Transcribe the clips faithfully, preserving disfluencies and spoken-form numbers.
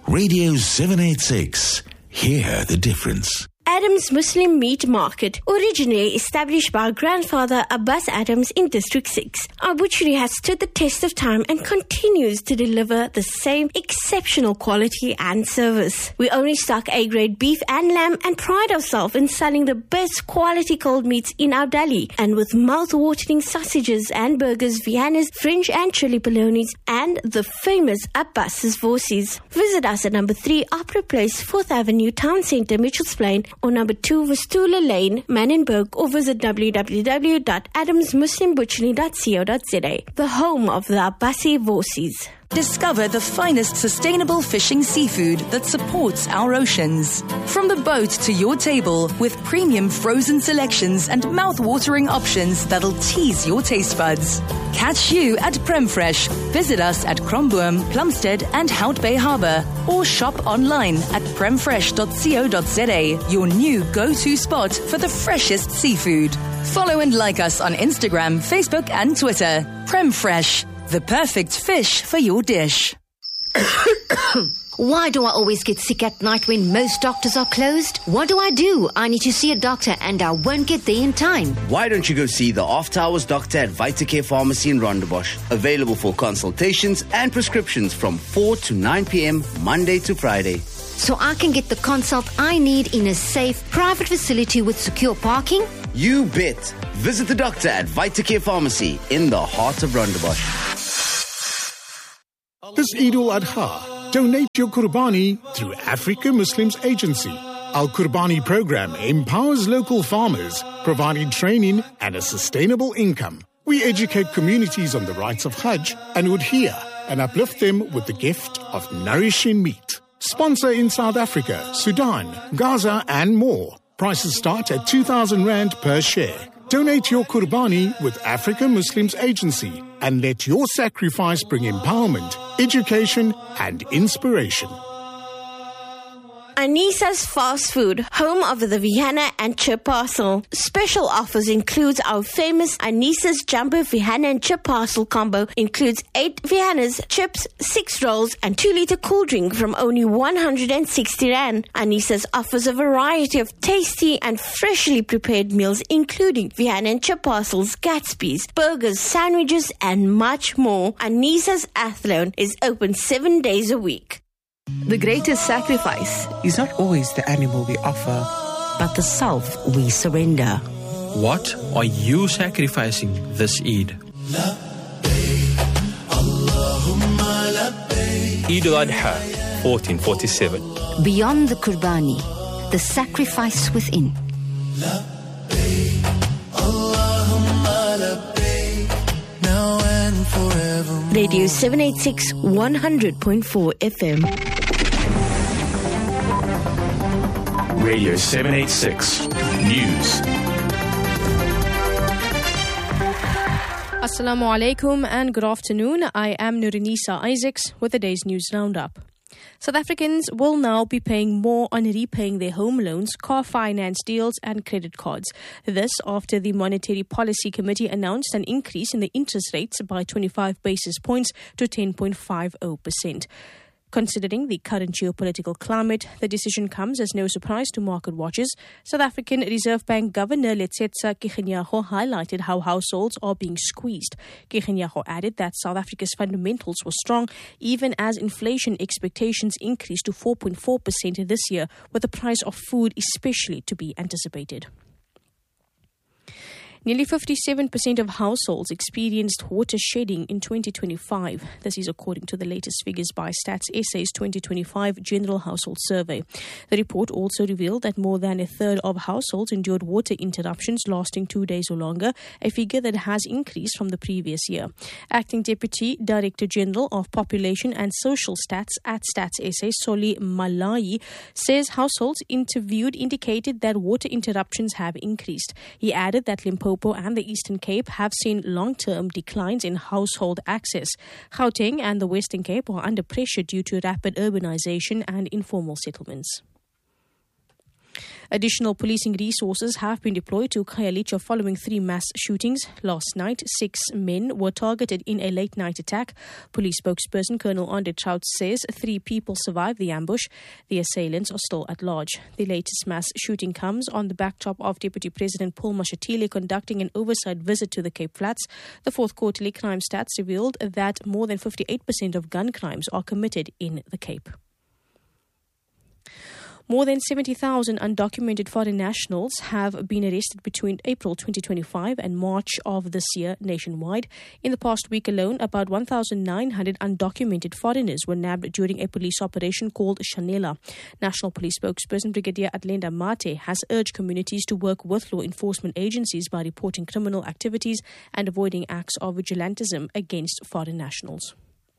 Radio seven eighty-six. Hear the difference. Adams Muslim Meat Market, originally established by our grandfather Abbas Adams in District six. Our butchery has stood the test of time and continues to deliver the same exceptional quality and service. We only stock A-grade beef and lamb and pride ourselves in selling the best quality cold meats in our deli. And with mouth-watering sausages and burgers, Viennas, French and chili polonies, and the famous Abbas's Vorsies. Visit us at number three Opera Place, fourth Avenue, Town Centre, Mitchells Plain, or number two Vistula Lane, Manenberg, or visit w w w dot adams muslim butchery dot co dot z a, the home of the Abbasi Vorsies. Discover the finest sustainable fishing seafood that supports our oceans. From the boat to your table, with premium frozen selections and mouth-watering options that'll tease your taste buds. Catch you at Premfresh. Visit us at Kromboom, Plumstead and Hout Bay Harbour, or shop online at premfresh dot co dot z a, your new go-to spot for the freshest seafood. Follow and like us on Instagram, Facebook and Twitter. Premfresh, the perfect fish for your dish. Why do I always get sick at night when most doctors are closed? What do I do? I need to see a doctor and I won't get there in time. Why don't you go see the After Hours doctor at Vitacare Pharmacy in Rondebosch? Available for consultations and prescriptions from four to nine p.m. Monday to Friday. So I can get the consult I need in a safe, private facility with secure parking? You bet. Visit the doctor at Vitacare Pharmacy in the heart of Rondebosch. This Eid al-Adha, donate your Qurbani through Africa Muslims Agency. Our Qurbani program empowers local farmers, providing training and a sustainable income. We educate communities on the rights of Hajj and Udhiyah and uplift them with the gift of nourishing meat. Sponsor in South Africa, Sudan, Gaza and more. Prices start at two thousand rand per share. Donate your Qurbani with Africa Muslims Agency and let your sacrifice bring empowerment, education and inspiration. Anissa's Fast Food, home of the Vienna and Chip Parcel. Special offers includes our famous Anissa's Jumbo Vienna and Chip Parcel combo. Includes eight Viennas, chips, six rolls and two litre cool drink from only one hundred sixty rand. Anissa's offers a variety of tasty and freshly prepared meals including Vienna and Chip Parcels, Gatsby's, burgers, sandwiches and much more. Anissa's Athlone is open seven days a week. The greatest sacrifice is not always the animal we offer, but the self we surrender. What are you sacrificing this Eid? Eid al-Adha, fourteen forty-seven. Beyond the Qurbani, the sacrifice within. Radio seven eighty-six, one hundred point four F M. Radio seven eighty-six News. Assalamu alaikum and good afternoon. I am Nurinisa Isaacs with the day's news roundup. South Africans will now be paying more on repaying their home loans, car finance deals and credit cards. This after the Monetary Policy Committee announced an increase in the interest rates by twenty-five basis points to ten point five zero percent. Considering the current geopolitical climate, the decision comes as no surprise to market watchers. South African Reserve Bank Governor Letsetsa Kiganyako highlighted how households are being squeezed. Kiganyako added that South Africa's fundamentals were strong, even as inflation expectations increased to four point four percent this year, with the price of food especially to be anticipated. Nearly fifty-seven percent of households experienced water shedding in twenty twenty-five. This is according to the latest figures by Stats S A's twenty twenty-five General Household Survey. The report also revealed that more than a third of households endured water interruptions lasting two days or longer, a figure that has increased from the previous year. Acting Deputy Director General of Population and Social Stats at Stats S A, Soli Malai, says households interviewed indicated that water interruptions have increased. He added that Limpopo and the Eastern Cape have seen long-term declines in household access. Gauteng and the Western Cape are under pressure due to rapid urbanization and informal settlements. Additional policing resources have been deployed to Khayelitsha following three mass shootings. Last night, six men were targeted in a late-night attack. Police spokesperson Colonel Andre Trout says three people survived the ambush. The assailants are still at large. The latest mass shooting comes on the backdrop of Deputy President Paul Mashatile conducting an oversight visit to the Cape Flats. The fourth quarterly crime stats revealed that more than fifty-eight percent of gun crimes are committed in the Cape. More than seventy thousand undocumented foreign nationals have been arrested between April twenty twenty-five and March of this year nationwide. In the past week alone, about one thousand nine hundred undocumented foreigners were nabbed during a police operation called Shanela. National Police spokesperson Brigadier Adlenda Mate has urged communities to work with law enforcement agencies by reporting criminal activities and avoiding acts of vigilantism against foreign nationals.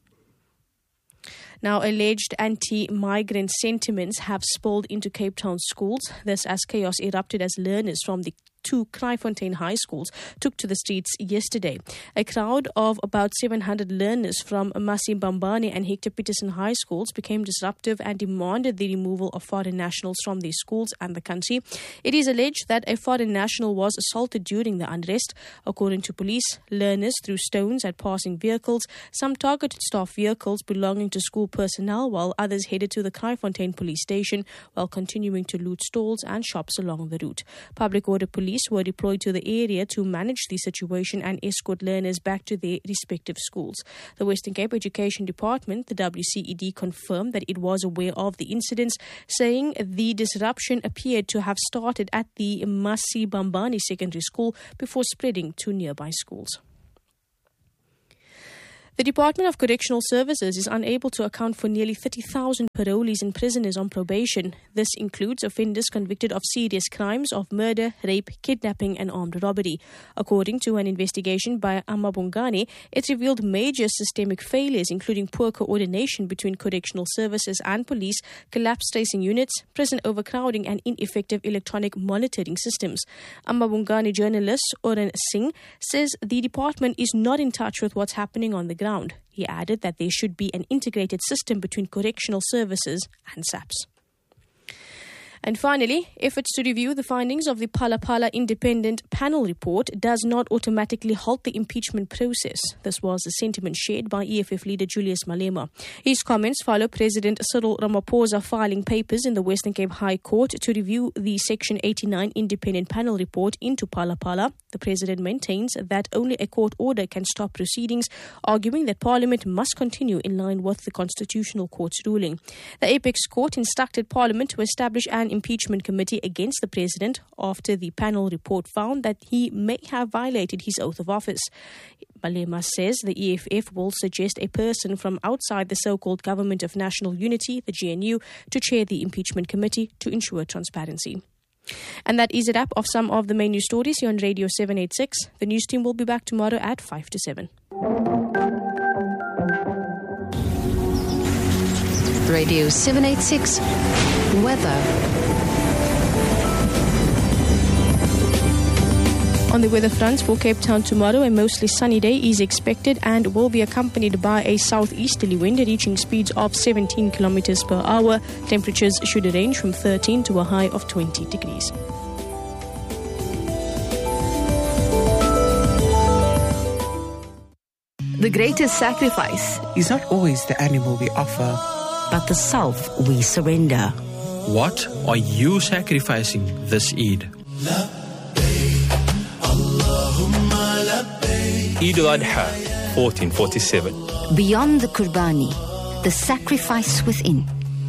Now, alleged anti-migrant sentiments have spilled into Cape Town schools. This as chaos erupted as learners from the two Kraaifontein high schools took to the streets yesterday. A crowd of about seven hundred learners from Masimbambane and Hector Peterson high schools became disruptive and demanded the removal of foreign nationals from their schools and the country. It is alleged that a foreign national was assaulted during the unrest. According to police, learners threw stones at passing vehicles. Some targeted staff vehicles belonging to school personnel, while others headed to the Kraaifontein police station while continuing to loot stalls and shops along the route. Public order police were deployed to the area to manage the situation and escort learners back to their respective schools. The Western Cape Education Department, the W C E D, confirmed that it was aware of the incidents, saying the disruption appeared to have started at the Masimbambane Secondary School before spreading to nearby schools. The Department of Correctional Services is unable to account for nearly thirty thousand parolees and prisoners on probation. This includes offenders convicted of serious crimes of murder, rape, kidnapping and armed robbery. According to an investigation by Amabungane, it revealed major systemic failures including poor coordination between correctional services and police, collapsed tracing units, prison overcrowding and ineffective electronic monitoring systems. Amabungane journalist Oren Singh says the department is not in touch with what's happening on the ground. Ground. He added that there should be an integrated system between correctional services and S A P S. And finally, efforts to review the findings of the Phala Phala Independent Panel Report does not automatically halt the impeachment process. This was the sentiment shared by E F F leader Julius Malema. His comments follow President Cyril Ramaphosa filing papers in the Western Cape High Court to review the Section eighty-nine Independent Panel Report into Phala Phala. The President maintains that only a court order can stop proceedings, arguing that Parliament must continue in line with the Constitutional Court's ruling. The Apex Court instructed Parliament to establish an impeachment committee against the President after the panel report found that he may have violated his oath of office. Malema says the E F F will suggest a person from outside the so-called Government of National Unity, the G N U, to chair the impeachment committee to ensure transparency. And that is a wrap of some of the main news stories here on Radio seven eighty-six. The news team will be back tomorrow at five to seven. Radio seven eighty-six Weather. On the weather front for Cape Town tomorrow, a mostly sunny day is expected and will be accompanied by a southeasterly wind reaching speeds of seventeen kilometers per hour. Temperatures should range from thirteen to a high of twenty degrees. The greatest sacrifice is not always the animal we offer, but the self we surrender. What are you sacrificing this Eid? Eid al-Adha, fourteen forty-seven. Beyond the Qurbani, the sacrifice within.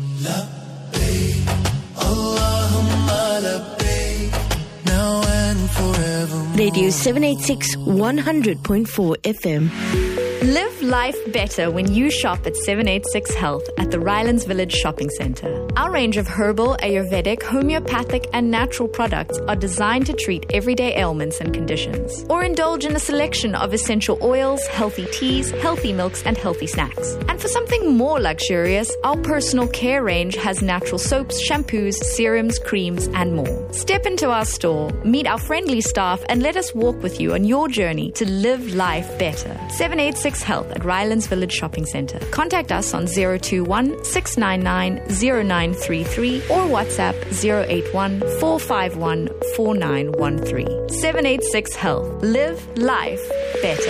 Radio seven eighty-six, one hundred point four F M. Live life better when you shop at seven eighty-six Health at the Rylands Village Shopping Centre. Our range of herbal, Ayurvedic, homeopathic and natural products are designed to treat everyday ailments and conditions. Or indulge in a selection of essential oils, healthy teas, healthy milks and healthy snacks. And for something more luxurious, our personal care range has natural soaps, shampoos, serums, creams and more. Step into our store, meet our friendly staff and let us walk with you on your journey to live life better. seven eighty-six Health at Rylands Village Shopping Centre. Contact us on zero two one, six nine nine, zero nine three three or WhatsApp zero eight one, four five one, four nine one three. seven eight six Health. Live life better.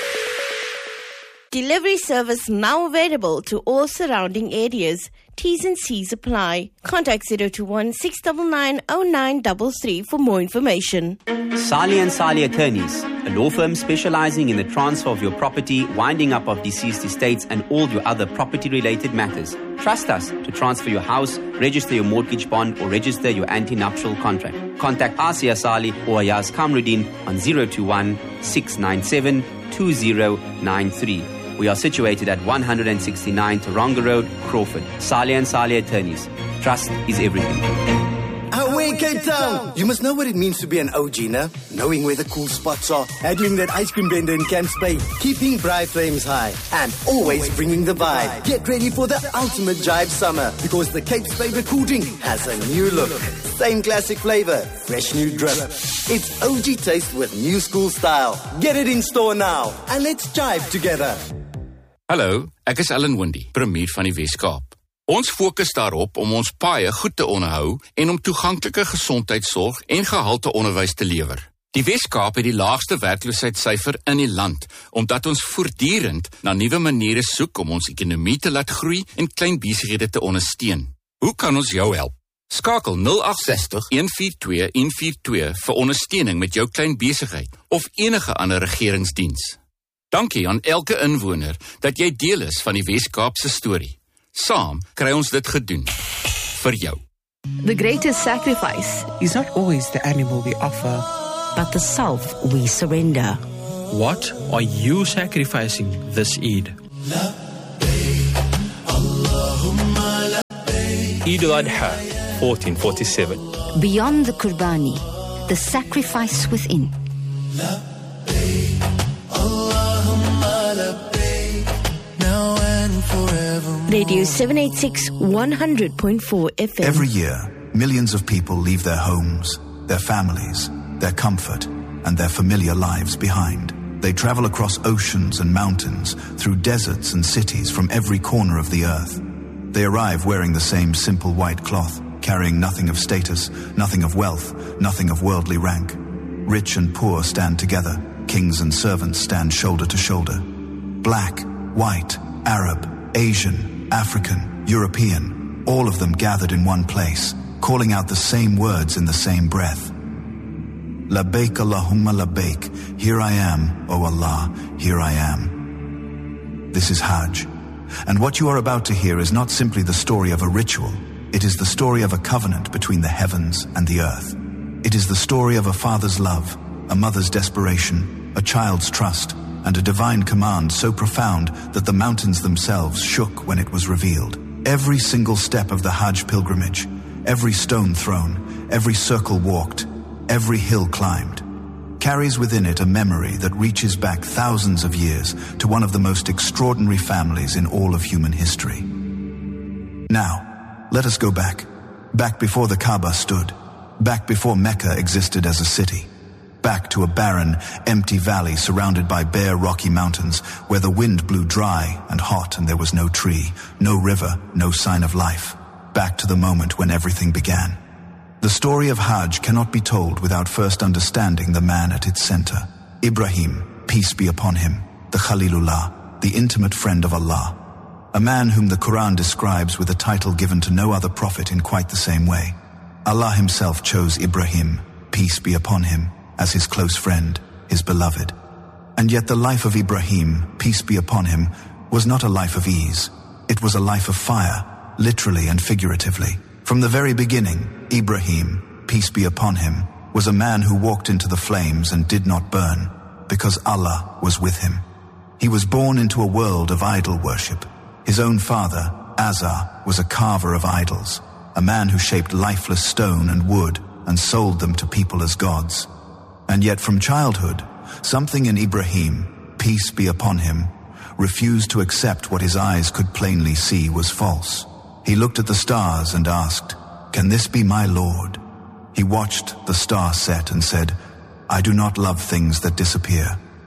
Delivery service now available to all surrounding areas. T's and C's apply. Contact zero two one, six nine nine, zero nine three three for more information. Sali and Sali Attorneys, a law firm specializing in the transfer of your property, winding up of deceased estates, and all your other property-related matters. Trust us to transfer your house, register your mortgage bond, or register your anti-nuptial contract. Contact Asia Sali or Ayaz Kamruddin on zero two one, six nine seven, two zero nine three. We are situated at one sixty-nine Taronga Road, Crawford. Sali and Sali Attorneys. Trust is everything. Away, Cape Town! You must know what it means to be an O G, na? Knowing where the cool spots are, handling that ice cream vendor in Camps Bay, keeping bright flames high, and always bringing the vibe. Get ready for the ultimate jive summer, because the Cape's favorite cool drink has a new look. Same classic flavor, fresh new drip. It's O G taste with new school style. Get it in store now, and let's jive together. Hallo, ek is Ellen Windy, premier van die Weskaap. Ons fokus daarop om ons paaie goed te onderhou en om toeganklike gesondheidsorg en gehalte onderwys te lewer. Die Weskaap het die laagste werkloosheidssyfer in die land, omdat ons voortdurend na nuwe maniere soek om ons ekonomie te laat groei en klein besighede te ondersteun. Hoe kan ons jou help? Skakel nul agt ses nul, een vier twee, een vier twee vir ondersteuning met jou klein besigheid of enige ander regeringsdiens. Dankie aan elke inwoner dat jy deel is van die Weskaapse storie. Saam kry ons dit gedoen. Vir jou. The greatest sacrifice is not always the animal we offer, but the self we surrender. What are you sacrificing this Eid? Eid al-Adha, fourteen forty-seven. Beyond the Qurbani, the sacrifice within. Radio seven eighty-six, one hundred point four F M. Every year, millions of people leave their homes, their families, their comfort, and their familiar lives behind. They travel across oceans and mountains, through deserts and cities from every corner of the earth. They arrive wearing the same simple white cloth, carrying nothing of status, nothing of wealth, nothing of worldly rank. Rich and poor stand together, kings and servants stand shoulder to shoulder. Black, white, Arab, Asian, African, European, all of them gathered in one place, calling out the same words in the same breath. Labbaik Allahumma labbaik, here I am, O Allah, here I am. This is Hajj, and what you are about to hear is not simply the story of a ritual, it is the story of a covenant between the heavens and the earth. It is the story of a father's love, a mother's desperation, a child's trust, and a divine command so profound that the mountains themselves shook when it was revealed. Every single step of the Hajj pilgrimage, every stone thrown, every circle walked, every hill climbed, carries within it a memory that reaches back thousands of years to one of the most extraordinary families in all of human history. Now, let us go back, back before the Kaaba stood, back before Mecca existed as a city, back to a barren, empty valley surrounded by bare rocky mountains where the wind blew dry and hot and there was no tree, no river, no sign of life. Back to the moment when everything began. The story of Hajj cannot be told without first understanding the man at its center. Ibrahim, peace be upon him, the Khalilullah, the intimate friend of Allah. A man whom the Quran describes with a title given to no other prophet in quite the same way. Allah himself chose Ibrahim, peace be upon him, as his close friend, his beloved. And yet the life of Ibrahim, peace be upon him, was not a life of ease. It was a life of fire, literally and figuratively. From the very beginning, Ibrahim, peace be upon him, was a man who walked into the flames and did not burn, because Allah was with him. He was born into a world of idol worship. His own father, Azar, was a carver of idols, a man who shaped lifeless stone and wood and sold them to people as gods. And yet from childhood, something in Ibrahim, peace be upon him, refused to accept what his eyes could plainly see was false. He looked at the stars and asked, "Can this be my Lord?" He watched the star set and said, "I do not love things that disappear."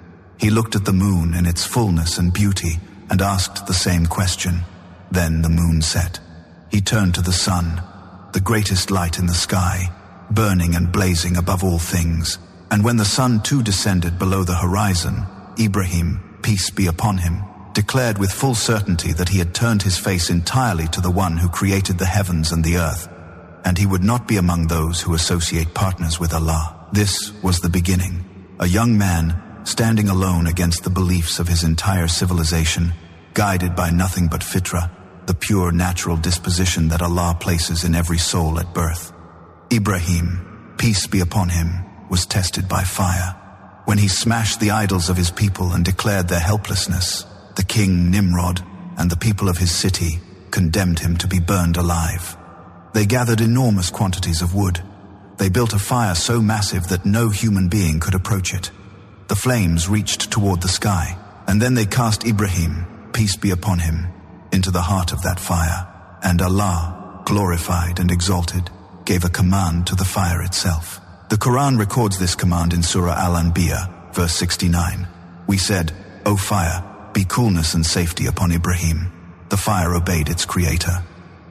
He looked at the moon in its fullness and beauty and asked the same question. Then the moon set. He turned to the sun, the greatest light in the sky, burning and blazing above all things. And when the sun too descended below the horizon, Ibrahim, peace be upon him, declared with full certainty that he had turned his face entirely to the one who created the heavens and the earth, and he would not be among those who associate partners with Allah. This was the beginning. A young man standing alone against the beliefs of his entire civilization, guided by nothing but fitra, the pure natural disposition that Allah places in every soul at birth. Ibrahim, peace be upon him, was tested by fire. When he smashed the idols of his people and declared their helplessness, the king Nimrod and the people of his city condemned him to be burned alive. They gathered enormous quantities of wood. They built a fire so massive that no human being could approach it. The flames reached toward the sky, and then they cast Ibrahim, peace be upon him, into the heart of that fire. And Allah, glorified and exalted, gave a command to the fire itself. The Quran records this command in Surah Al-Anbiya, verse sixty-nine. We said, O fire, be coolness and safety upon Ibrahim. The fire obeyed its creator.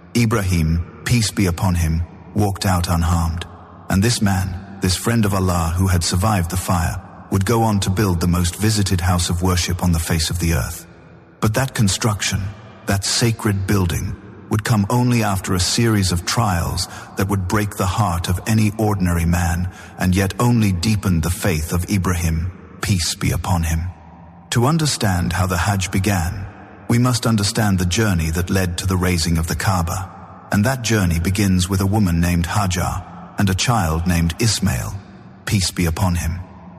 Ibrahim, peace be upon him, walked out unharmed. And this man, this friend of Allah who had survived the fire, would go on to build the most visited house of worship on the face of the earth. But that construction, that sacred building, would come only after a series of trials that would break the heart of any ordinary man, and yet only deepen the faith of Ibrahim, peace be upon him. To understand how the Hajj began, we must understand the journey that led to the raising of the Kaaba. And that journey begins with a woman named Hajar and a child named Ismail, peace be upon him.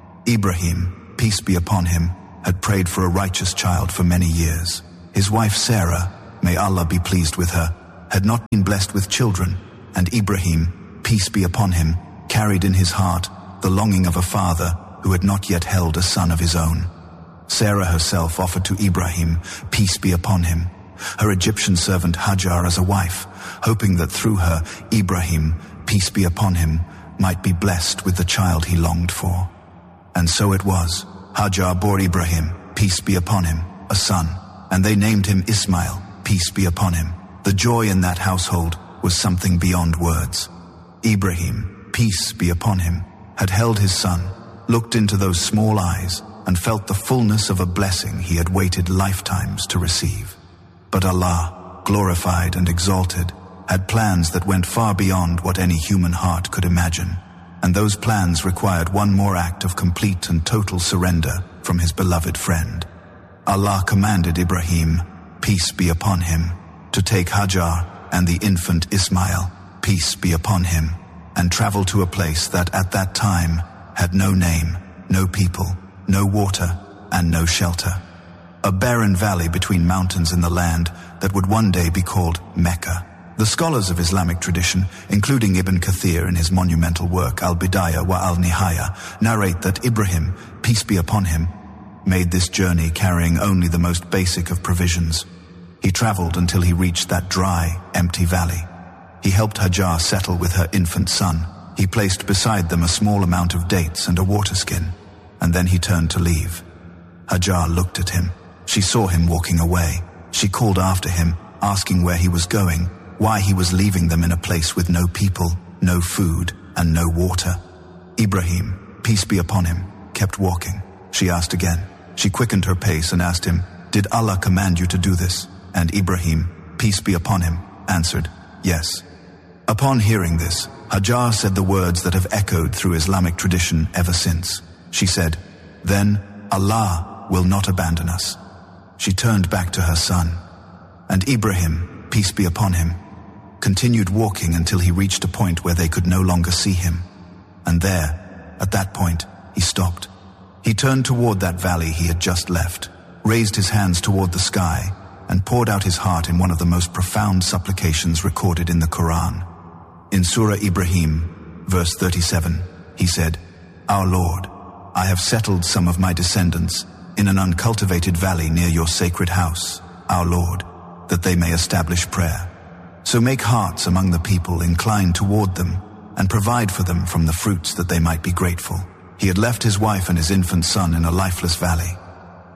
Ibrahim, peace be upon him, had prayed for a righteous child for many years. His wife Sarah, may Allah be pleased with her, had not been blessed with children, and Ibrahim, peace be upon him, carried in his heart the longing of a father who had not yet held a son of his own. Sarah herself offered to Ibrahim, peace be upon him, her Egyptian servant Hajar as a wife, hoping that through her, Ibrahim, peace be upon him, might be blessed with the child he longed for. And so it was. Hajar bore Ibrahim, peace be upon him, a son, and they named him Ismail, peace be upon him. The joy in that household was something beyond words. Ibrahim, peace be upon him, had held his son, looked into those small eyes, and felt the fullness of a blessing he had waited lifetimes to receive. But Allah, glorified and exalted, had plans that went far beyond what any human heart could imagine, and those plans required one more act of complete and total surrender from his beloved friend. Allah commanded Ibrahim, peace be upon him, to take Hajar and the infant Ismail, peace be upon him, and travel to a place that at that time had no name, no people, no water, and no shelter. A barren valley between mountains in the land that would one day be called Mecca. The scholars of Islamic tradition, including Ibn Kathir in his monumental work Al-Bidayah wa Al-Nihaya, narrate that Ibrahim, peace be upon him, made this journey carrying only the most basic of provisions. He traveled until he reached that dry, empty valley. He helped Hajar settle with her infant son. He placed beside them a small amount of dates and a water skin, and then he turned to leave. Hajar looked at him. She saw him walking away. She called after him, asking where he was going, why he was leaving them in a place with no people, no food, and no water. Ibrahim, peace be upon him, kept walking. She asked again. She quickened her pace and asked him, did Allah command you to do this? And Ibrahim, peace be upon him, answered, yes. Upon hearing this, Hajar said the words that have echoed through Islamic tradition ever since. She said, then Allah will not abandon us. She turned back to her son, and Ibrahim, peace be upon him, continued walking until he reached a point where they could no longer see him. And there, at that point, he stopped. He turned toward that valley he had just left, raised his hands toward the sky, and poured out his heart in one of the most profound supplications recorded in the Quran. In Surah Ibrahim, verse thirty-seven, he said, Our Lord, I have settled some of my descendants in an uncultivated valley near your sacred house, our Lord, that they may establish prayer. So make hearts among the people inclined toward them, and provide for them from the fruits that they might be grateful. He had left his wife and his infant son in a lifeless valley.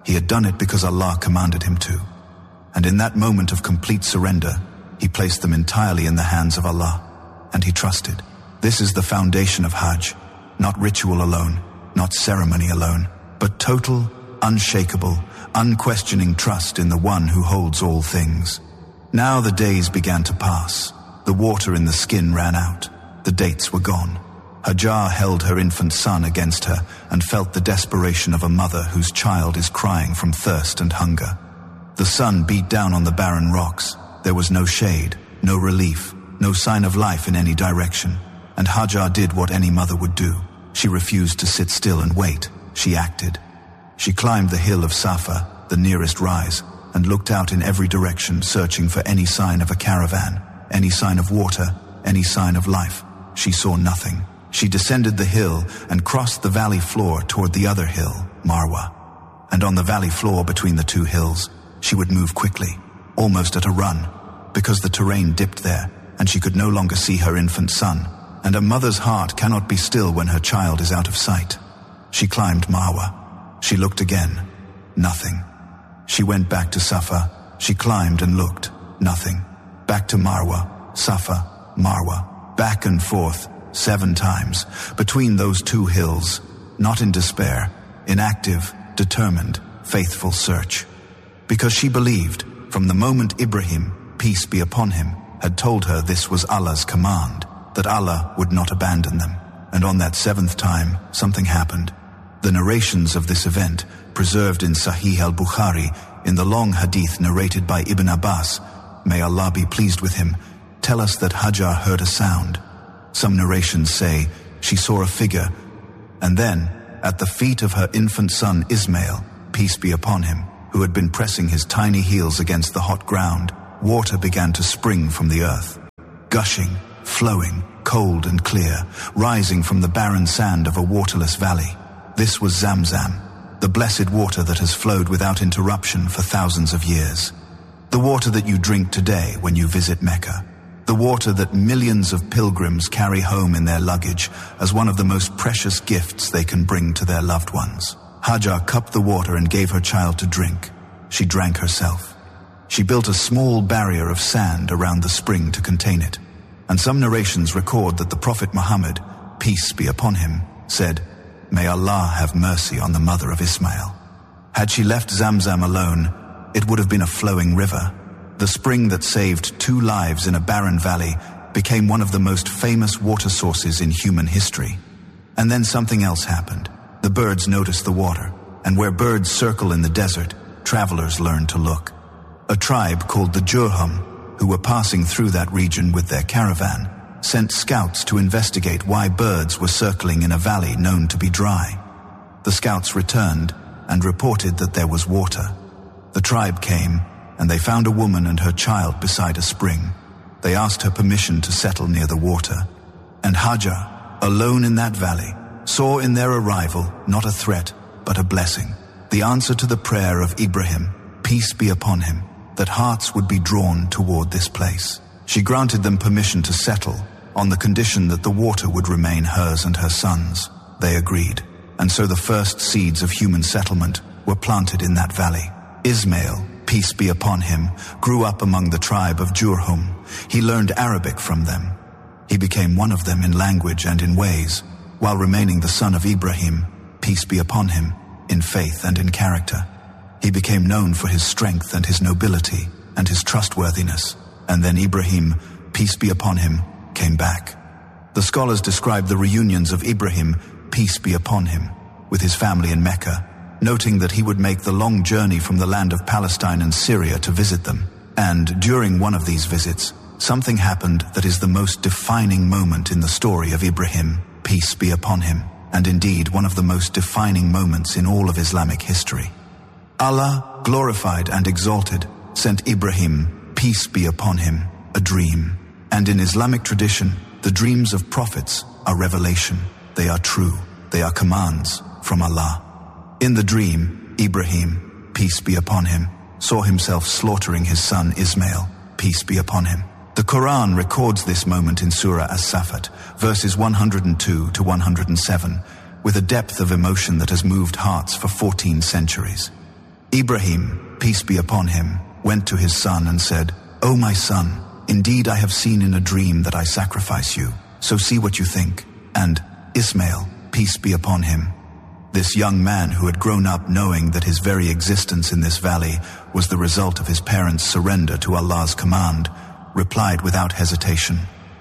He had done it because Allah commanded him to. And in that moment of complete surrender, he placed them entirely in the hands of Allah, and he trusted. This is the foundation of Hajj, not ritual alone, not ceremony alone, but total, unshakable, unquestioning trust in the one who holds all things. Now the days began to pass. The water in the skin ran out. The dates were gone. Hajar held her infant son against her and felt the desperation of a mother whose child is crying from thirst and hunger. The sun beat down on the barren rocks. There was no shade, no relief, no sign of life in any direction. And Hajar did what any mother would do. She refused to sit still and wait. She acted. She climbed the hill of Safa, the nearest rise, and looked out in every direction, searching for any sign of a caravan, any sign of water, any sign of life. She saw nothing. She descended the hill and crossed the valley floor toward the other hill, Marwa. And on the valley floor between the two hills, she would move quickly, almost at a run, because the terrain dipped there, and she could no longer see her infant son, and a mother's heart cannot be still when her child is out of sight. She climbed Marwa. She looked again. Nothing. She went back to Safa. She climbed and looked. Nothing. Back to Marwa, Safa, Marwa, back and forth, seven times, between those two hills, not in despair, in active, determined, faithful search. Because she believed, from the moment Ibrahim, peace be upon him, had told her this was Allah's command, that Allah would not abandon them. And on that seventh time, something happened. The narrations of this event, preserved in Sahih al-Bukhari, in the long hadith narrated by Ibn Abbas, may Allah be pleased with him, tell us that Hajar heard a sound. Some narrations say she saw a figure, and then, at the feet of her infant son Ismail, peace be upon him, who had been pressing his tiny heels against the hot ground, water began to spring from the earth, gushing, flowing, cold and clear, rising from the barren sand of a waterless valley. This was Zamzam, the blessed water that has flowed without interruption for thousands of years. The water that you drink today when you visit Mecca. The water that millions of pilgrims carry home in their luggage as one of the most precious gifts they can bring to their loved ones. Hajar cupped the water and gave her child to drink. She drank herself. She built a small barrier of sand around the spring to contain it. And some narrations record that the Prophet Muhammad, peace be upon him, said, "May Allah have mercy on the mother of Ismail." Had she left Zamzam alone, it would have been a flowing river. The spring that saved two lives in a barren valley became one of the most famous water sources in human history. And then something else happened. The birds noticed the water, and where birds circle in the desert, travelers learn to look. A tribe called the Jurhum, who were passing through that region with their caravan, sent scouts to investigate why birds were circling in a valley known to be dry. The scouts returned and reported that there was water. The tribe came, and they found a woman and her child beside a spring. They asked her permission to settle near the water. And Hajar, alone in that valley, saw in their arrival not a threat, but a blessing, the answer to the prayer of Ibrahim, peace be upon him, that hearts would be drawn toward this place. She granted them permission to settle, on the condition that the water would remain hers and her sons. They agreed, and so the first seeds of human settlement were planted in that valley. Ismail, peace be upon him, grew up among the tribe of Jurhum. He learned Arabic from them. He became one of them in language and in ways, while remaining the son of Ibrahim, peace be upon him, in faith and in character. He became known for his strength and his nobility and his trustworthiness. And then Ibrahim, peace be upon him, came back. The scholars describe the reunions of Ibrahim, peace be upon him, with his family in Mecca, noting that he would make the long journey from the land of Palestine and Syria to visit them. And during one of these visits, something happened that is the most defining moment in the story of Ibrahim, peace be upon him, and indeed one of the most defining moments in all of Islamic history. Allah, glorified and exalted, sent Ibrahim, peace be upon him, a dream. And in Islamic tradition, the dreams of prophets are revelation. They are true. They are commands from Allah. In the dream, Ibrahim, peace be upon him, saw himself slaughtering his son Ismail, peace be upon him. The Quran records this moment in Surah As-Safat, verses one hundred two to one hundred seven, with a depth of emotion that has moved hearts for fourteen centuries. Ibrahim, peace be upon him, went to his son and said, "O my son, indeed I have seen in a dream that I sacrifice you, so see what you think." And Ismail, peace be upon him. This young man who had grown up knowing that his very existence in this valley was the result of his parents' surrender to Allah's command, replied without hesitation,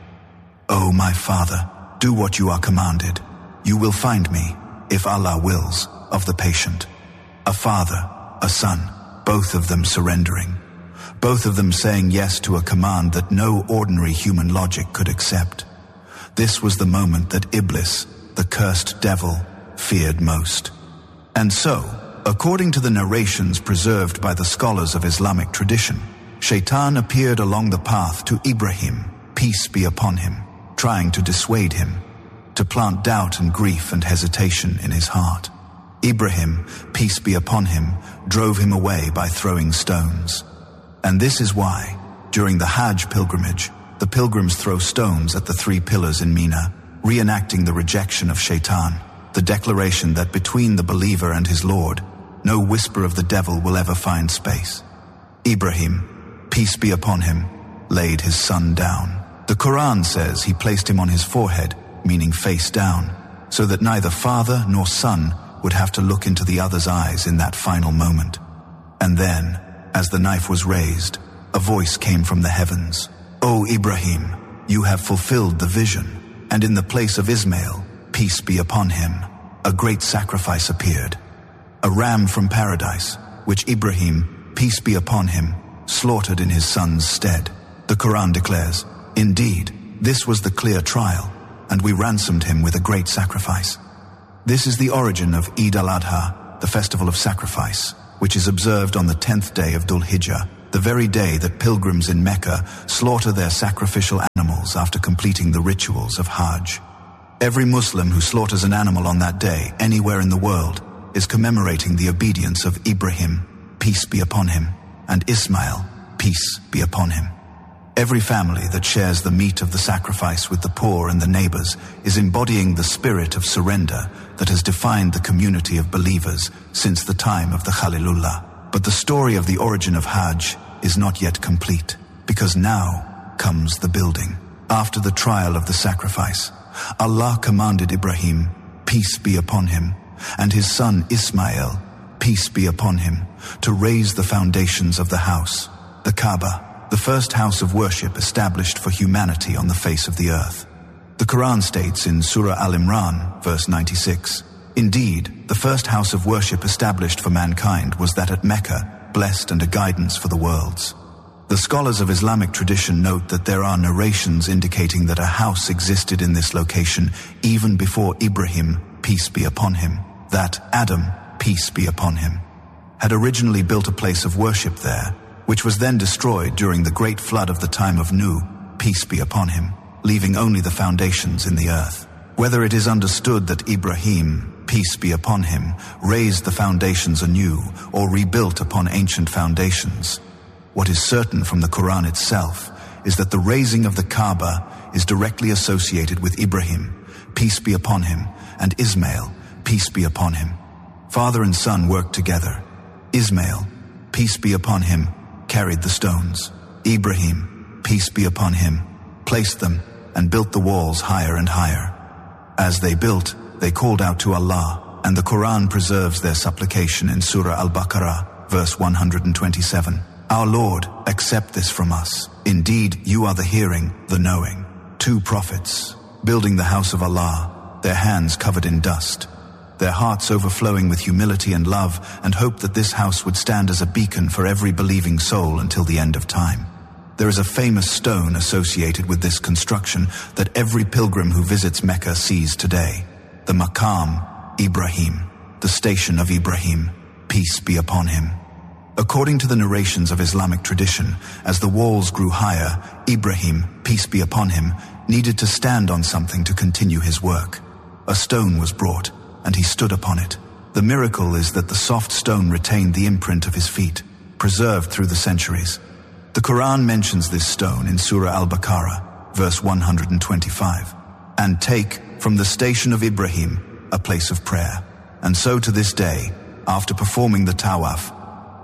"O my father, do what you are commanded. You will find me, if Allah wills, of the patient." A father, a son, both of them surrendering, both of them saying yes to a command that no ordinary human logic could accept. This was the moment that Iblis, the cursed devil, feared most. And so, according to the narrations preserved by the scholars of Islamic tradition, Shaitan appeared along the path to Ibrahim, peace be upon him, trying to dissuade him, to plant doubt and grief and hesitation in his heart. Ibrahim, peace be upon him, drove him away by throwing stones. And this is why, during the Hajj pilgrimage, the pilgrims throw stones at the three pillars in Mina, reenacting the rejection of Shaitan, the declaration that between the believer and his Lord, no whisper of the devil will ever find space. Ibrahim, peace be upon him, laid his son down. The Quran says he placed him on his forehead, meaning face down, so that neither father nor son would have to look into the other's eyes in that final moment. And then, as the knife was raised, a voice came from the heavens. "O Ibrahim, you have fulfilled the vision," and in the place of Ismail, peace be upon him, a great sacrifice appeared. A ram from paradise, which Ibrahim, peace be upon him, slaughtered in his son's stead. The Quran declares, "Indeed, this was the clear trial, and we ransomed him with a great sacrifice." This is the origin of Eid al-Adha, the festival of sacrifice, which is observed on the tenth day of Dhul Hijjah, the very day that pilgrims in Mecca slaughter their sacrificial animals after completing the rituals of Hajj. Every Muslim who slaughters an animal on that day, anywhere in the world, is commemorating the obedience of Ibrahim, peace be upon him, and Ismail, peace be upon him. Every family that shares the meat of the sacrifice with the poor and the neighbors is embodying the spirit of surrender that has defined the community of believers since the time of the Khalilullah. But the story of the origin of Hajj is not yet complete, because now comes the building. After the trial of the sacrifice, Allah commanded Ibrahim, peace be upon him, and his son Ismail, peace be upon him, to raise the foundations of the house, the Kaaba, the first house of worship established for humanity on the face of the earth. The Quran states in Surah Al-Imran, verse ninety-six, "Indeed, the first house of worship established for mankind was that at Mecca, blessed and a guidance for the worlds." The scholars of Islamic tradition note that there are narrations indicating that a house existed in this location even before Ibrahim, peace be upon him, that Adam, peace be upon him, had originally built a place of worship there, which was then destroyed during the great flood of the time of Nuh, peace be upon him, leaving only the foundations in the earth. Whether it is understood that Ibrahim, peace be upon him, raised the foundations anew or rebuilt upon ancient foundations, what is certain from the Quran itself is that the raising of the Kaaba is directly associated with Ibrahim, peace be upon him, and Ismail, peace be upon him. Father and son worked together. Ismail, peace be upon him, carried the stones. Ibrahim, peace be upon him, placed them and built the walls higher and higher. As they built, they called out to Allah, and the Quran preserves their supplication in Surah Al-Baqarah, verse one hundred twenty-seven. "Our Lord, accept this from us. Indeed, you are the hearing, the knowing." Two prophets, building the house of Allah, their hands covered in dust, their hearts overflowing with humility and love, and hope that this house would stand as a beacon for every believing soul until the end of time. There is a famous stone associated with this construction that every pilgrim who visits Mecca sees today, the Maqam Ibrahim, the station of Ibrahim, peace be upon him. According to the narrations of Islamic tradition, as the walls grew higher, Ibrahim, peace be upon him, needed to stand on something to continue his work. A stone was brought, and he stood upon it. The miracle is that the soft stone retained the imprint of his feet, preserved through the centuries. The Quran mentions this stone in Surah Al-Baqarah, verse one hundred twenty-five, "And take from the station of Ibrahim a place of prayer." And so to this day, after performing the tawaf,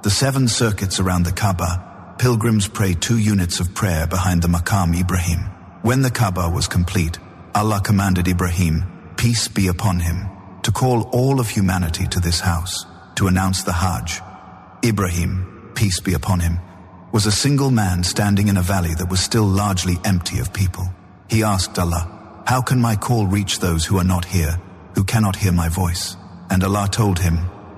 The seven circuits around the Kaaba, pilgrims pray two units of prayer behind the Maqam Ibrahim. When the Kaaba was complete, Allah commanded Ibrahim, peace be upon him, to call all of humanity to this house, to announce the Hajj. Ibrahim, peace be upon him, was a single man standing in a valley that was still largely empty of people. He asked Allah, how can my call reach those who are not here, who cannot hear my voice? And Allah told him,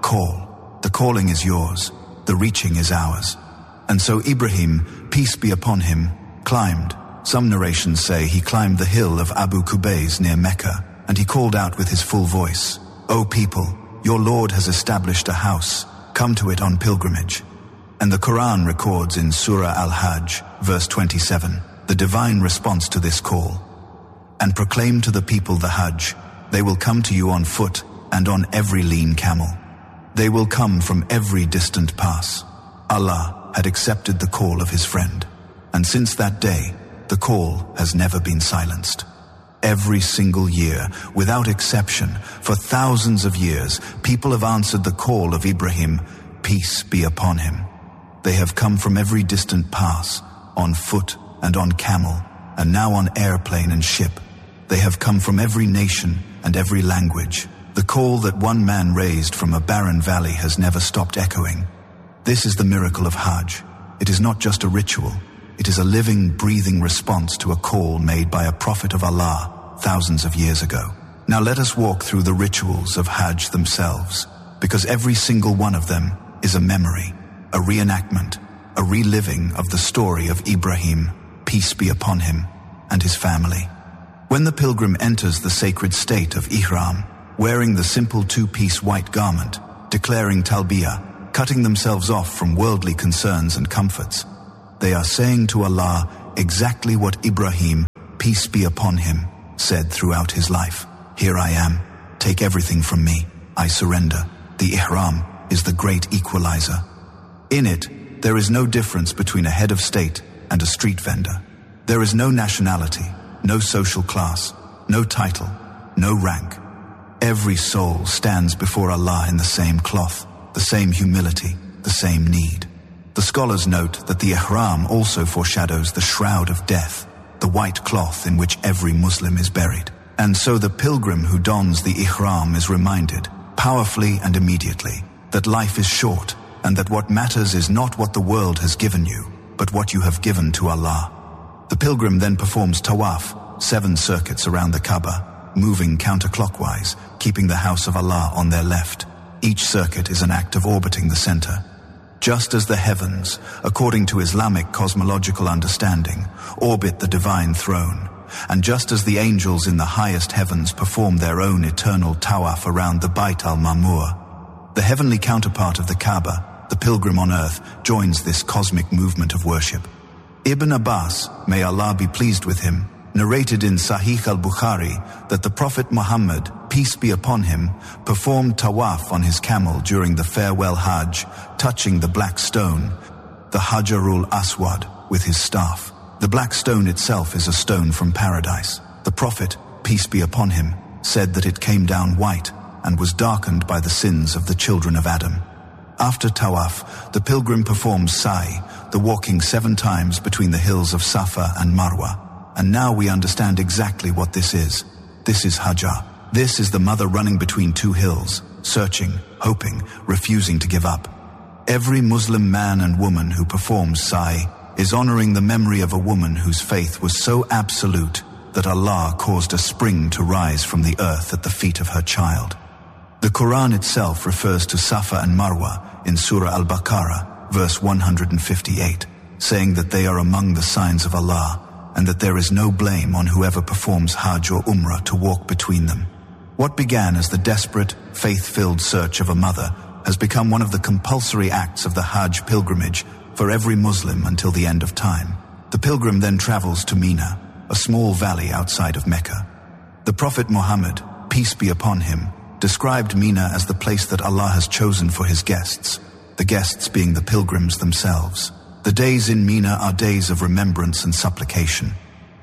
call. The calling is yours, the reaching is ours. And so Ibrahim, peace be upon him, climbed. Some narrations say he climbed the hill of Abu Qubays near Mecca, and he called out with his full voice, O people, your Lord has established a house, come to it on pilgrimage. And the Quran records in Surah Al-Hajj, verse twenty-seven, the divine response to this call. And proclaim to the people the Hajj, they will come to you on foot and on every lean camel. They will come from every distant pass. Allah had accepted the call of his friend, and since that day, the call has never been silenced. Every single year, without exception, for thousands of years, people have answered the call of Ibrahim, peace be upon him. They have come from every distant pass, on foot and on camel, and now on airplane and ship. They have come from every nation and every language. The call that one man raised from a barren valley has never stopped echoing. This is the miracle of Hajj. It is not just a ritual. It is a living, breathing response to a call made by a prophet of Allah thousands of years ago. Now let us walk through the rituals of Hajj themselves, because every single one of them is a memory, a reenactment, a reliving of the story of Ibrahim, peace be upon him, and his family. When the pilgrim enters the sacred state of Ihram, wearing the simple two-piece white garment, declaring Talbiyah, cutting themselves off from worldly concerns and comforts, they are saying to Allah exactly what Ibrahim, peace be upon him, said throughout his life. Here I am, take everything from me, I surrender. The Ihram is the great equalizer. In it, there is no difference between a head of state and a street vendor. There is no nationality, no social class, no title, no rank. Every soul stands before Allah in the same cloth, the same humility, the same need. The scholars note that the Ihram also foreshadows the shroud of death, the white cloth in which every Muslim is buried. And so the pilgrim who dons the Ihram is reminded, powerfully and immediately, that life is short and that what matters is not what the world has given you, but what you have given to Allah. The pilgrim then performs tawaf, seven circuits around the Kaaba, moving counterclockwise, keeping the house of Allah on their left. Each circuit is an act of orbiting the center. Just as the heavens, according to Islamic cosmological understanding, orbit the divine throne, and just as the angels in the highest heavens perform their own eternal tawaf around the Bayt al-Ma'mur, the heavenly counterpart of the Kaaba, the pilgrim on earth, joins this cosmic movement of worship. Ibn Abbas, may Allah be pleased with him, narrated in Sahih al-Bukhari that the Prophet Muhammad, peace be upon him, performed tawaf on his camel during the farewell Hajj, touching the black stone, the Hajarul Aswad, with his staff. The black stone itself is a stone from paradise. The Prophet, peace be upon him, said that it came down white and was darkened by the sins of the children of Adam. After tawaf, the pilgrim performs sa'i, the walking seven times between the hills of Safa and Marwa. And now we understand exactly what this is. This is Hajjah. This is the mother running between two hills, searching, hoping, refusing to give up. Every Muslim man and woman who performs sa'i is honoring the memory of a woman whose faith was so absolute that Allah caused a spring to rise from the earth at the feet of her child. The Quran itself refers to Safa and Marwa in Surah Al-Baqarah, verse one hundred fifty-eight, saying that they are among the signs of Allah, and that there is no blame on whoever performs Hajj or Umrah to walk between them. What began as the desperate, faith-filled search of a mother has become one of the compulsory acts of the Hajj pilgrimage for every Muslim until the end of time. The pilgrim then travels to Mina, a small valley outside of Mecca. The Prophet Muhammad, peace be upon him, described Mina as the place that Allah has chosen for his guests, the guests being the pilgrims themselves. The days in Mina are days of remembrance and supplication.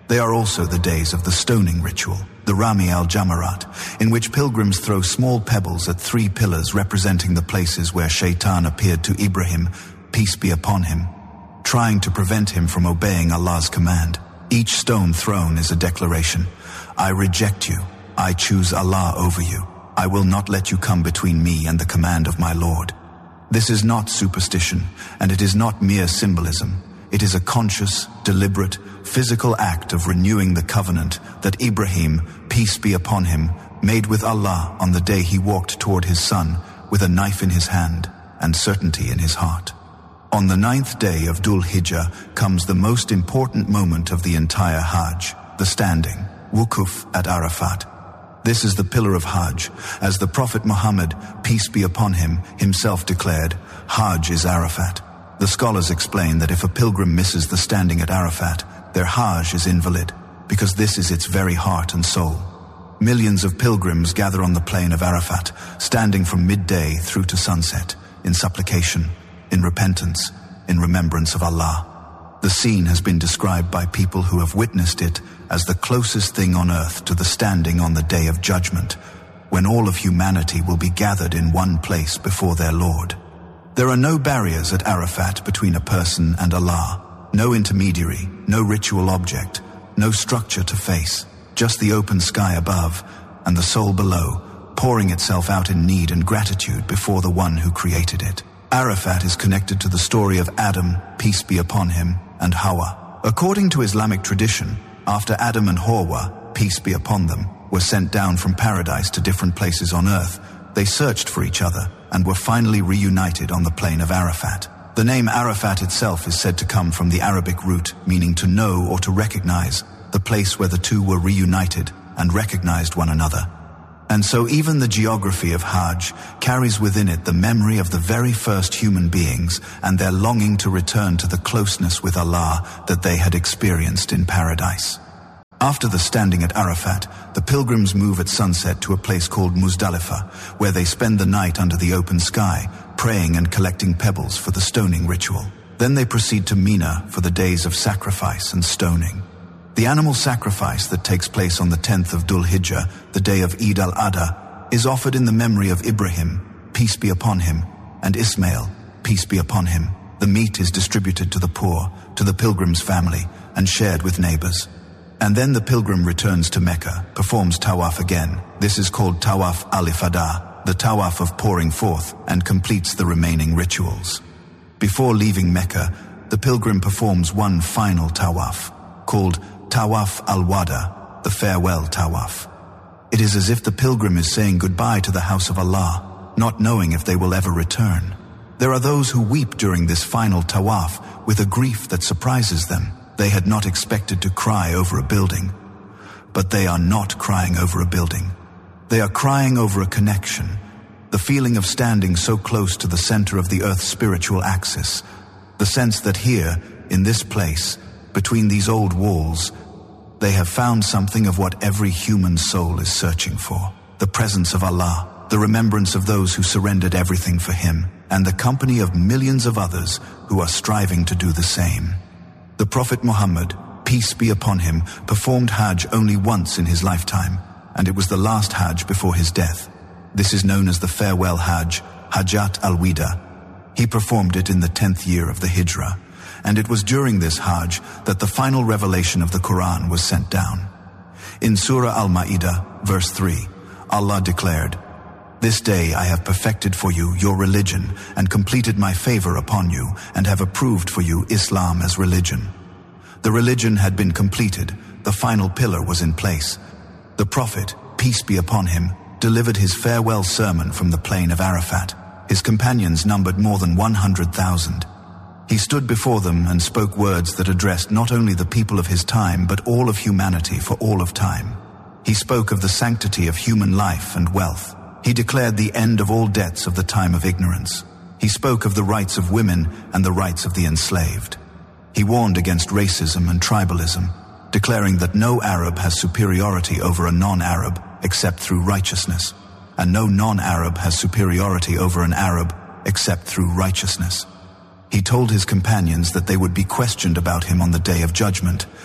They are also the days of the stoning ritual, the Rami al-Jamarat, in which pilgrims throw small pebbles at three pillars representing the places where Shaitan appeared to Ibrahim, peace be upon him, trying to prevent him from obeying Allah's command. Each stone thrown is a declaration. I reject you. I choose Allah over you. I will not let you come between me and the command of my Lord. This is not superstition, and it is not mere symbolism. It is a conscious, deliberate, physical act of renewing the covenant that Ibrahim, peace be upon him, made with Allah on the day he walked toward his son with a knife in his hand and certainty in his heart. On the ninth day of Dhul Hijjah comes the most important moment of the entire Hajj, the standing, Wukuf at Arafat. This is the pillar of Hajj, as the Prophet Muhammad, peace be upon him, himself declared, Hajj is Arafat. The scholars explain that if a pilgrim misses the standing at Arafat, their Hajj is invalid, because this is its very heart and soul. Millions of pilgrims gather on the plain of Arafat, standing from midday through to sunset, in supplication, in repentance, in remembrance of Allah. The scene has been described by people who have witnessed it as the closest thing on earth to the standing on the Day of Judgment, when all of humanity will be gathered in one place before their Lord. There are no barriers at Arafat between a person and Allah, no intermediary, no ritual object, no structure to face, just the open sky above and the soul below, pouring itself out in need and gratitude before the one who created it. Arafat is connected to the story of Adam, peace be upon him, and Hawa. According to Islamic tradition, after Adam and Hawa, peace be upon them, were sent down from paradise to different places on earth, they searched for each other and were finally reunited on the plain of Arafat. The name Arafat itself is said to come from the Arabic root meaning to know or to recognize, the place where the two were reunited and recognized one another. And so even the geography of Hajj carries within it the memory of the very first human beings and their longing to return to the closeness with Allah that they had experienced in paradise. After the standing at Arafat, the pilgrims move at sunset to a place called Muzdalifah, where they spend the night under the open sky, praying and collecting pebbles for the stoning ritual. Then they proceed to Mina for the days of sacrifice and stoning. The animal sacrifice that takes place on the tenth of Dhul Hijjah, the day of Eid al-Adha, is offered in the memory of Ibrahim, peace be upon him, and Ismail, peace be upon him. The meat is distributed to the poor, to the pilgrim's family, and shared with neighbors. And then the pilgrim returns to Mecca, performs tawaf again. This is called Tawaf al-Ifada, the tawaf of pouring forth, and completes the remaining rituals. Before leaving Mecca, the pilgrim performs one final tawaf, called Tawaf al-Wada, the farewell tawaf. It is as if the pilgrim is saying goodbye to the house of Allah, not knowing if they will ever return. There are those who weep during this final tawaf with a grief that surprises them. They had not expected to cry over a building, but they are not crying over a building. They are crying over a connection, the feeling of standing so close to the center of the earth's spiritual axis, the sense that here, in this place, between these old walls, they have found something of what every human soul is searching for: the presence of Allah, the remembrance of those who surrendered everything for Him, and the company of millions of others who are striving to do the same. The Prophet Muhammad, peace be upon him, performed Hajj only once in his lifetime, and it was the last Hajj before his death. This is known as the farewell Hajj, Hajjat al-Wida. He performed it in the tenth year of the Hijrah, and it was during this Hajj that the final revelation of the Quran was sent down. In Surah Al-Ma'idah, verse three, Allah declared, "This day I have perfected for you your religion and completed my favor upon you and have approved for you Islam as religion." The religion had been completed, the final pillar was in place. The Prophet, peace be upon him, delivered his farewell sermon from the plain of Arafat. His companions numbered more than one hundred thousand. He stood before them and spoke words that addressed not only the people of his time but all of humanity for all of time. He spoke of the sanctity of human life and wealth. He declared the end of all debts of the time of ignorance. He spoke of the rights of women and the rights of the enslaved. He warned against racism and tribalism, declaring that no Arab has superiority over a non-Arab except through righteousness, and no non-Arab has superiority over an Arab except through righteousness. He told his companions that they would be questioned about him on the Day of Judgment,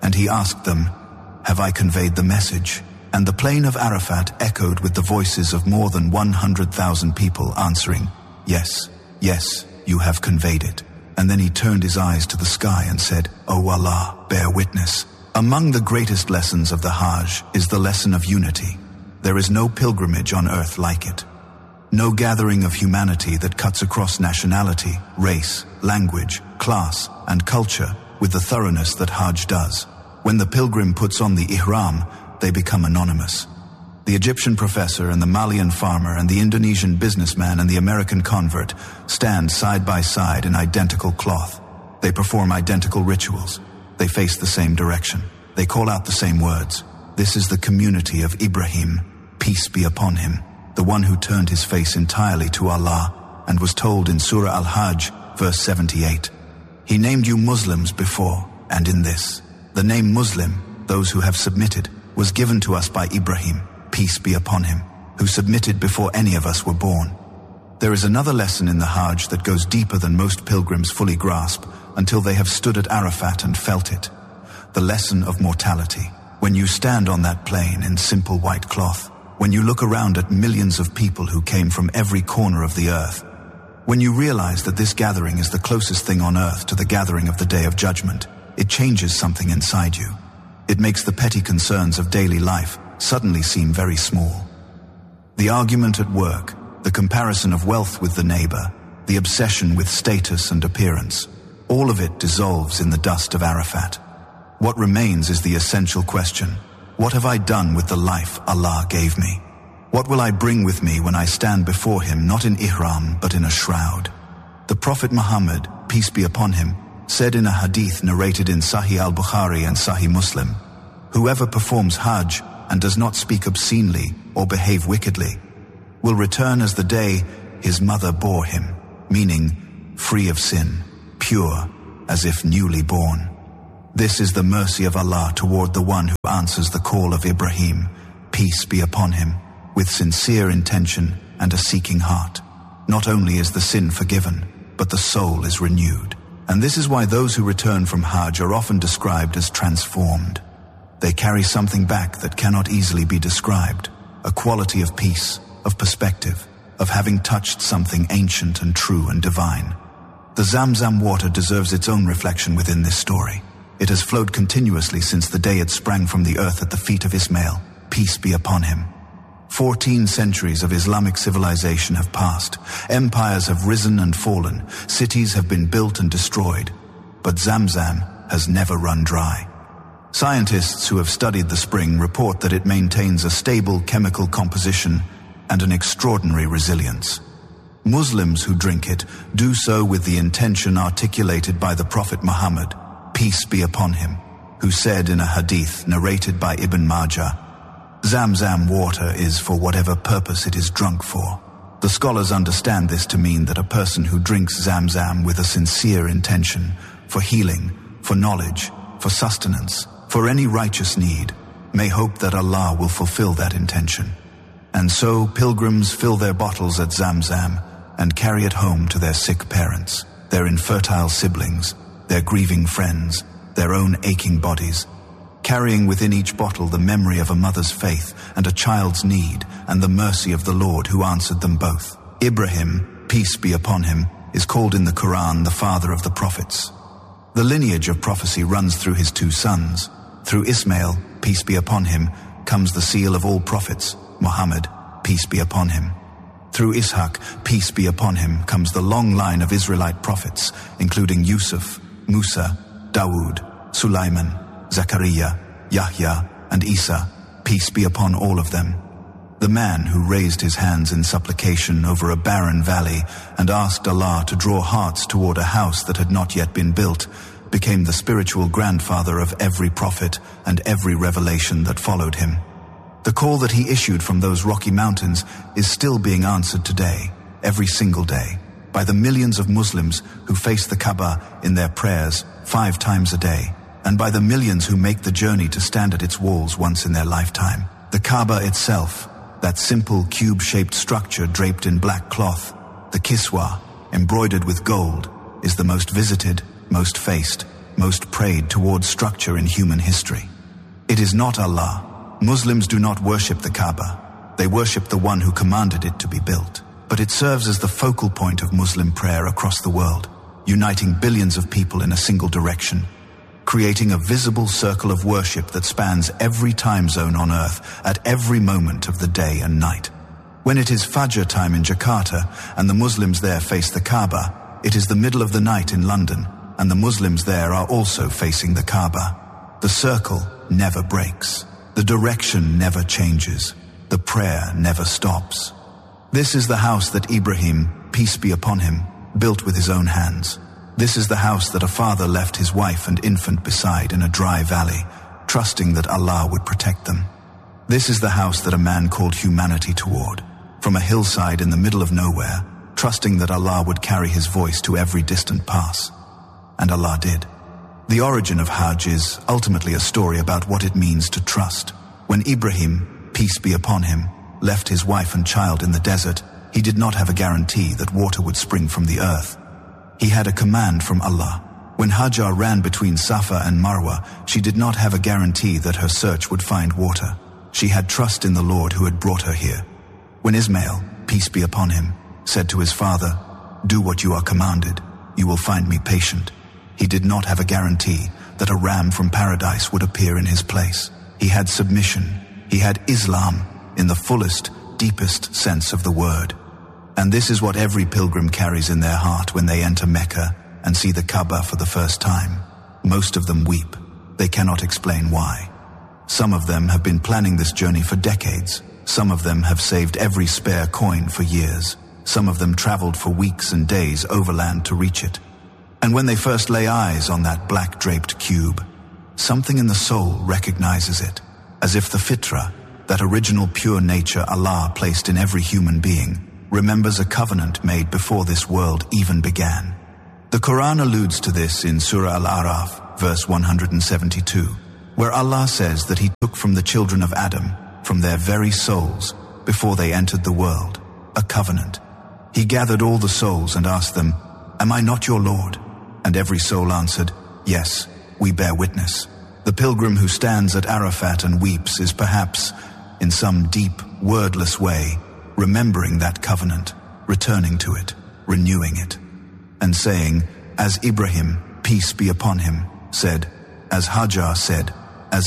And he asked them, "Have I conveyed the message?" And the plain of Arafat echoed with the voices of more than one hundred thousand people answering, "Yes, yes, you have conveyed it." And then he turned his eyes to the sky and said, "O Allah, bear witness. Among the greatest lessons of the Hajj is the lesson of unity. There is no pilgrimage on earth like it. No gathering of humanity that cuts across nationality, race, language, class, and culture with the thoroughness that Hajj does. When the pilgrim puts on the ihram, they become anonymous. The Egyptian professor and the Malian farmer and the Indonesian businessman and the American convert stand side by side in identical cloth. They perform identical rituals. They face the same direction. They call out the same words. This is the community of Ibrahim, peace be upon him, the one who turned his face entirely to Allah and was told in Surah Al-Hajj, verse seventy-eight, "He named you Muslims before, and in this. The name Muslim, those who have submitted, was given to us by Ibrahim, peace be upon him, who submitted before any of us were born." There is another lesson in the Hajj that goes deeper than most pilgrims fully grasp until they have stood at Arafat and felt it. The lesson of mortality. When you stand on that plain in simple white cloth, when you look around at millions of people who came from every corner of the earth, when you realize that this gathering is the closest thing on earth to the gathering of the Day of Judgment, it changes something inside you. It makes the petty concerns of daily life suddenly seem very small. The argument at work, the comparison of wealth with the neighbor, the obsession with status and appearance, all of it dissolves in the dust of Arafat. What remains is the essential question: what have I done with the life Allah gave me? What will I bring with me when I stand before him, not in ihram, but in a shroud? The Prophet Muhammad, peace be upon him, said in a hadith narrated in Sahih al-Bukhari and Sahih Muslim, "Whoever performs Hajj and does not speak obscenely or behave wickedly will return as the day his mother bore him," meaning free of sin, pure, as if newly born. This is the mercy of Allah toward the one who answers the call of Ibrahim, peace be upon him, with sincere intention and a seeking heart. Not only is the sin forgiven, but the soul is renewed. And this is why those who return from Hajj are often described as transformed. They carry something back that cannot easily be described, a quality of peace, of perspective, of having touched something ancient and true and divine. The Zamzam water deserves its own reflection within this story. It has flowed continuously since the day it sprang from the earth at the feet of Ismail, peace be upon him. Fourteen centuries of Islamic civilization have passed. Empires have risen and fallen. Cities have been built and destroyed. But Zamzam has never run dry. Scientists who have studied the spring report that it maintains a stable chemical composition and an extraordinary resilience. Muslims who drink it do so with the intention articulated by the Prophet Muhammad, peace be upon him, who said in a hadith narrated by Ibn Majah, "Zamzam water is for whatever purpose it is drunk for." The scholars understand this to mean that a person who drinks Zamzam with a sincere intention, for healing, for knowledge, for sustenance, for any righteous need, may hope that Allah will fulfill that intention. And so pilgrims fill their bottles at Zamzam and carry it home to their sick parents, their infertile siblings, their grieving friends, their own aching bodies, carrying within each bottle the memory of a mother's faith and a child's need and the mercy of the Lord who answered them both. Ibrahim, peace be upon him, is called in the Quran the father of the prophets. The lineage of prophecy runs through his two sons. Through Ismail, peace be upon him, comes the seal of all prophets, Muhammad, peace be upon him. Through Ishaq, peace be upon him, comes the long line of Israelite prophets, including Yusuf, Musa, Dawood, Sulaiman, Zachariah, Yahya, and Isa, peace be upon all of them. The man who raised his hands in supplication over a barren valley and asked Allah to draw hearts toward a house that had not yet been built became the spiritual grandfather of every prophet and every revelation that followed him. The call that he issued from those rocky mountains is still being answered today, every single day, by the millions of Muslims who face the Kaaba in their prayers five times a day, and by the millions who make the journey to stand at its walls once in their lifetime. The Kaaba itself, that simple cube-shaped structure draped in black cloth, the Kiswa, embroidered with gold, is the most visited, most faced, most prayed toward structure in human history. It is not Allah. Muslims do not worship the Kaaba. They worship the one who commanded it to be built. But it serves as the focal point of Muslim prayer across the world, uniting billions of people in a single direction, creating a visible circle of worship that spans every time zone on earth at every moment of the day and night. When it is Fajr time in Jakarta and the Muslims there face the Kaaba, it is the middle of the night in London and the Muslims there are also facing the Kaaba. The circle never breaks. The direction never changes. The prayer never stops. This is the house that Ibrahim, peace be upon him, built with his own hands. This is the house that a father left his wife and infant beside in a dry valley, trusting that Allah would protect them. This is the house that a man called humanity toward, from a hillside in the middle of nowhere, trusting that Allah would carry his voice to every distant pass. And Allah did. The origin of Hajj is ultimately a story about what it means to trust. When Ibrahim, peace be upon him, left his wife and child in the desert, he did not have a guarantee that water would spring from the earth. He had a command from Allah. When Hajar ran between Safa and Marwa, she did not have a guarantee that her search would find water. She had trust in the Lord who had brought her here. When Ismail, peace be upon him, said to his father, "Do what you are commanded, you will find me patient," he did not have a guarantee that a ram from paradise would appear in his place. He had submission. He had Islam in the fullest, deepest sense of the word. And this is what every pilgrim carries in their heart when they enter Mecca and see the Kaaba for the first time. Most of them weep. They cannot explain why. Some of them have been planning this journey for decades. Some of them have saved every spare coin for years. Some of them traveled for weeks and days overland to reach it. And when they first lay eyes on that black-draped cube, something in the soul recognizes it, as if the fitra, that original pure nature Allah placed in every human being, remembers a covenant made before this world even began. The Quran alludes to this in Surah Al-Araf, verse one hundred seventy-two, where Allah says that He took from the children of Adam, from their very souls, before they entered the world, a covenant. He gathered all the souls and asked them, "Am I not your Lord?" And every soul answered, "Yes, we bear witness." The pilgrim who stands at Arafat and weeps is perhaps, in some deep, wordless way, remembering that covenant, returning to it, renewing it, and saying, as Ibrahim, peace be upon him, said, as Hajar said,